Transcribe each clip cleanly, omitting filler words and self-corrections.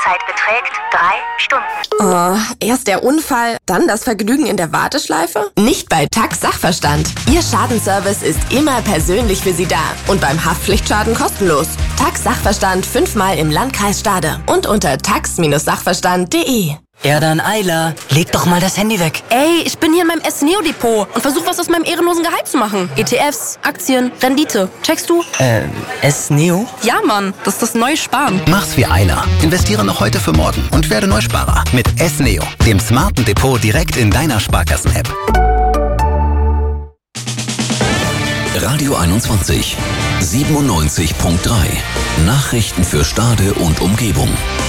Wartezeit beträgt 3 Stunden. Oh, erst der Unfall, dann das Vergnügen in der Warteschleife? Nicht bei TAX Sachverstand. Ihr Schadenservice ist immer persönlich für Sie da und beim Haftpflichtschaden kostenlos. TAX Sachverstand 5-mal im Landkreis Stade und unter tax-sachverstand.de. Ja dann, Ayla, leg doch mal das Handy weg. Ey, ich bin hier in meinem S-Neo-Depot und versuche was aus meinem ehrenlosen Gehalt zu machen. ETFs, Aktien, Rendite. Checkst du? S-Neo? Ja, Mann, das ist das neue Sparen. Mach's wie Ayla. Investiere noch heute für morgen und werde Neusparer mit S-Neo, dem smarten Depot direkt in deiner Sparkassen-App. Radio 21, 97.3. Nachrichten für Stade und Umgebung.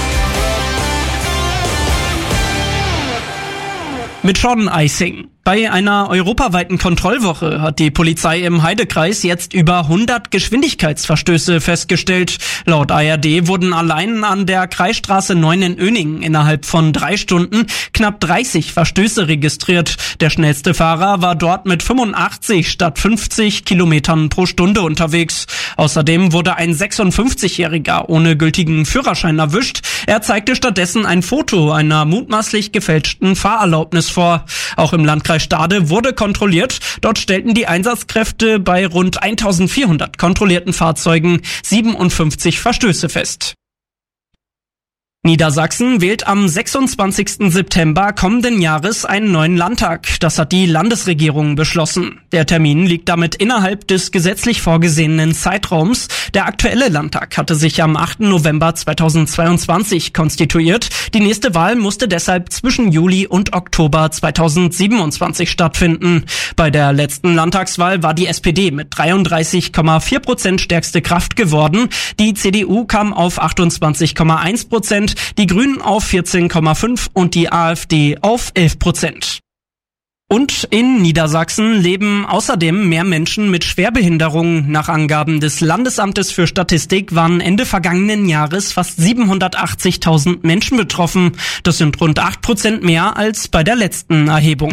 Mit Jordan Eising. Bei einer europaweiten Kontrollwoche hat die Polizei im Heidekreis jetzt über 100 Geschwindigkeitsverstöße festgestellt. Laut ARD wurden allein an der Kreisstraße 9 in Oening innerhalb von 3 Stunden knapp 30 Verstöße registriert. Der schnellste Fahrer war dort mit 85 statt 50 Kilometern pro Stunde unterwegs. Außerdem wurde ein 56-Jähriger ohne gültigen Führerschein erwischt. Er zeigte stattdessen ein Foto einer mutmaßlich gefälschten Fahrerlaubnis vor. Auch im Landkreis Stade wurde kontrolliert. Dort stellten die Einsatzkräfte bei rund 1400 kontrollierten Fahrzeugen 57 Verstöße fest. Niedersachsen wählt am 26. September kommenden Jahres einen neuen Landtag. Das hat die Landesregierung beschlossen. Der Termin liegt damit innerhalb des gesetzlich vorgesehenen Zeitraums. Der aktuelle Landtag hatte sich am 8. November 2022 konstituiert. Die nächste Wahl musste deshalb zwischen Juli und Oktober 2027 stattfinden. Bei der letzten Landtagswahl war die SPD mit 33,4% stärkste Kraft geworden. Die CDU kam auf 28,1%. Die Grünen auf 14,5% und die AfD auf 11%. Und in Niedersachsen leben außerdem mehr Menschen mit Schwerbehinderung. Nach Angaben des Landesamtes für Statistik waren Ende vergangenen Jahres fast 780.000 Menschen betroffen. Das sind rund 8% mehr als bei der letzten Erhebung.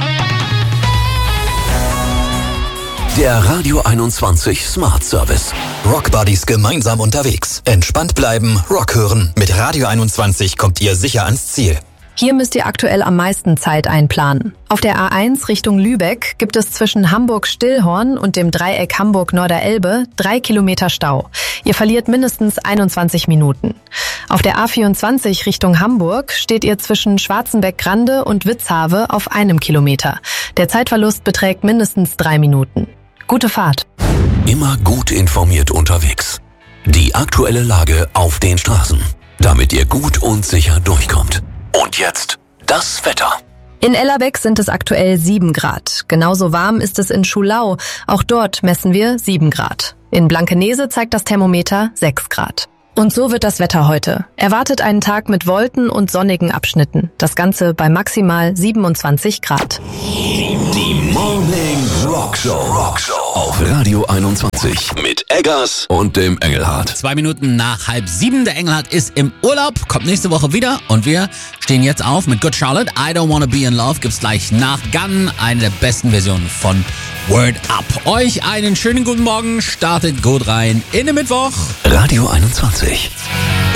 Der Radio 21 Smart Service. Rock Buddies gemeinsam unterwegs. Entspannt bleiben, Rock hören. Mit Radio 21 kommt ihr sicher ans Ziel. Hier müsst ihr aktuell am meisten Zeit einplanen. Auf der A1 Richtung Lübeck gibt es zwischen Hamburg-Stillhorn und dem Dreieck Hamburg-Norderelbe 3 Kilometer Stau. Ihr verliert mindestens 21 Minuten. Auf der A24 Richtung Hamburg steht ihr zwischen Schwarzenbeck-Grande und Witzhave auf 1 Kilometer. Der Zeitverlust beträgt mindestens 3 Minuten. Gute Fahrt. Immer gut informiert unterwegs. Die aktuelle Lage auf den Straßen, damit ihr gut und sicher durchkommt. Und jetzt das Wetter. In Ellerbeck sind es aktuell 7 Grad. Genauso warm ist es in Schulau. Auch dort messen wir 7 Grad. In Blankenese zeigt das Thermometer 6 Grad. Und so wird das Wetter heute. Erwartet einen Tag mit Wolken und sonnigen Abschnitten. Das Ganze bei maximal 27 Grad. Die Morning Rockshow auf Radio 21 mit Eggers und dem Engelhardt. 2 Minuten nach 6:30. Der Engelhardt ist im Urlaub, kommt nächste Woche wieder und wir stehen jetzt auf mit Good Charlotte. I Don't Wanna Be in Love gibt's gleich nach Gun, eine der besten Versionen von Word Up. Euch einen schönen guten Morgen, startet gut rein in den Mittwoch. Radio 21.